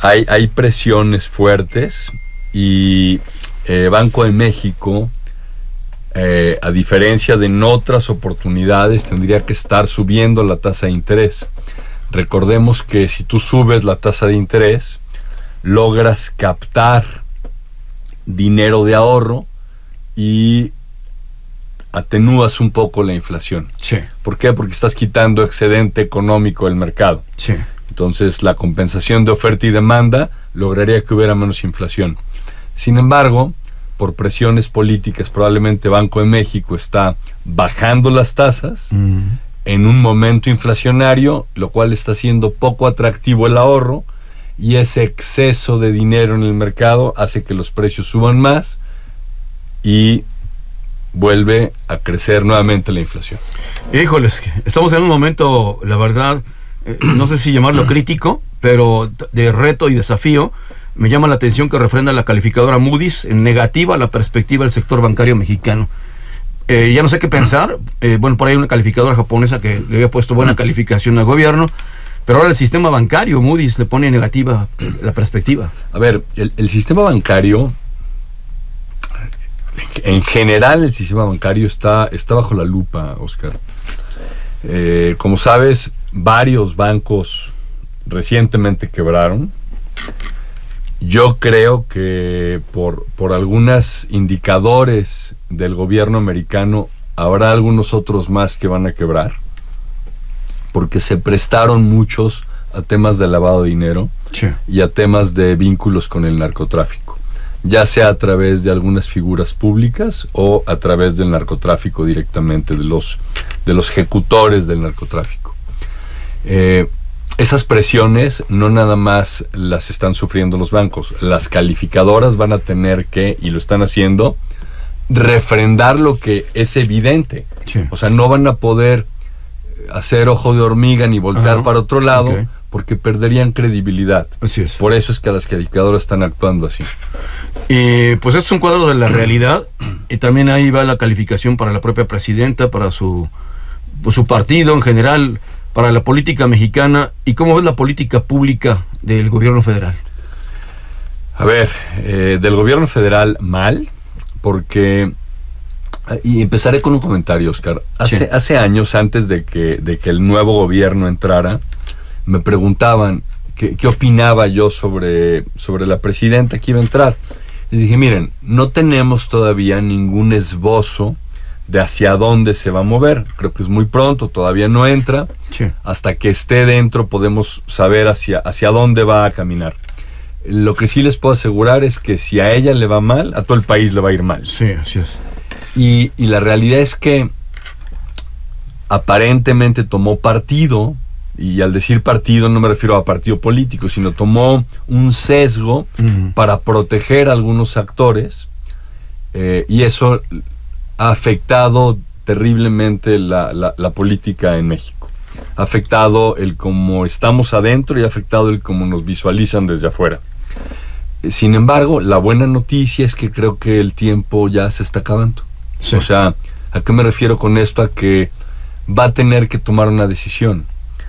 hay presiones fuertes y Banco de México, a diferencia de en otras oportunidades, tendría que estar subiendo la tasa de interés. Recordemos que si tú subes la tasa de interés, logras captar dinero de ahorro y atenúas un poco la inflación. Sí. ¿Por qué? Porque estás quitando excedente económico del mercado. Sí. Entonces, la compensación de oferta y demanda lograría que hubiera menos inflación. Sin embargo, por presiones políticas, probablemente Banco de México está bajando las tasas en un momento inflacionario, lo cual está haciendo poco atractivo el ahorro, y ese exceso de dinero en el mercado hace que los precios suban más y vuelve a crecer nuevamente la inflación. Híjoles, estamos en un momento, la verdad, no sé si llamarlo crítico, pero de reto y desafío. Me llama la atención que refrenda la calificadora Moody's en negativa la perspectiva del sector bancario mexicano. Ya no sé qué pensar. Bueno, por ahí hay una calificadora japonesa que le había puesto buena calificación al gobierno, pero ahora el sistema bancario, Moody's, le pone negativa la perspectiva. A ver, el sistema bancario, en general el sistema bancario está bajo la lupa, Oscar. Como sabes, varios bancos recientemente quebraron. Yo creo que por algunos indicadores del gobierno americano habrá algunos otros más que van a quebrar, porque se prestaron muchos a temas de lavado de dinero, Sí. y a temas de vínculos con el narcotráfico, ya sea a través de algunas figuras públicas o a través del narcotráfico directamente, de los ejecutores del narcotráfico. Esas presiones no nada más las están sufriendo los bancos, las calificadoras van a tener que, y lo están haciendo, refrendar lo que es evidente. Sí. O sea, no van a poder hacer ojo de hormiga ni voltear para otro lado, Ok. porque perderían credibilidad. Así es. Por eso es que las calificadoras están actuando así. Pues esto es un cuadro de la realidad, y también ahí va la calificación para la propia presidenta, para su partido en general, para la política mexicana. ¿Y cómo ves la política pública del gobierno federal? A ver, del gobierno federal mal, porque... Y empezaré con un comentario, Oscar. Hace años, antes de que el nuevo gobierno entrara, me preguntaban qué opinaba yo sobre la presidenta que iba a entrar. Les dije, miren, no tenemos todavía ningún esbozo de hacia dónde se va a mover. Creo que es muy pronto, todavía no entra. Sí. Hasta que esté dentro podemos saber hacia dónde va a caminar. Lo que sí les puedo asegurar es que si a ella le va mal, a todo el país le va a ir mal. Sí, así es. Y la realidad es que aparentemente tomó partido, y al decir partido no me refiero a partido político, sino tomó un sesgo para proteger a algunos actores, y eso ha afectado terriblemente la política en México. Ha afectado el cómo estamos adentro y ha afectado el cómo nos visualizan desde afuera. Sin embargo, la buena noticia es que creo que el tiempo ya se está acabando. Sí. O sea, ¿a qué me refiero con esto? A que va a tener que tomar una decisión.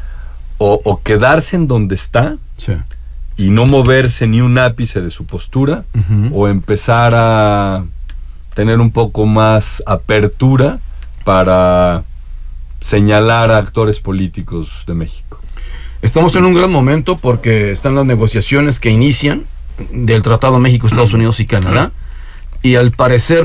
O quedarse en donde está, Sí. y no moverse ni un ápice de su postura, o empezar a tener un poco más apertura para señalar a actores políticos de México. Estamos en un gran momento porque están las negociaciones que inician del Tratado México, Estados Unidos y Canadá, y al parecer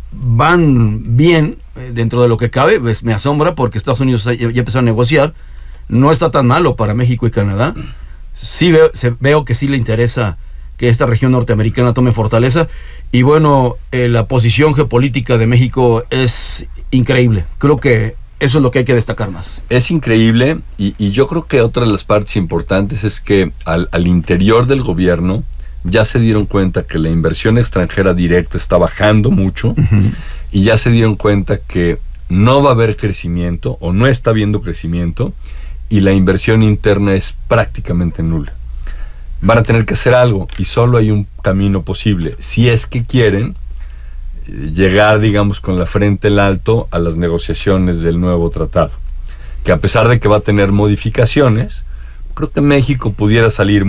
van bien dentro de lo que cabe. Me asombra porque Estados Unidos ya empezó a negociar. No está tan malo para México y Canadá. Sí veo que sí le interesa que esta región norteamericana tome fortaleza, y bueno, la posición geopolítica de México es increíble. Creo que eso es lo que hay que destacar más. Es increíble, y yo creo que otra de las partes importantes es que al interior del gobierno ya se dieron cuenta que la inversión extranjera directa está bajando mucho, y ya se dieron cuenta que no va a haber crecimiento, o no está habiendo crecimiento, y la inversión interna es prácticamente nula. Van a tener que hacer algo, y solo hay un camino posible, si es que quieren llegar, digamos, con la frente en alto a las negociaciones del nuevo tratado, que a pesar de que va a tener modificaciones, creo que México pudiera salir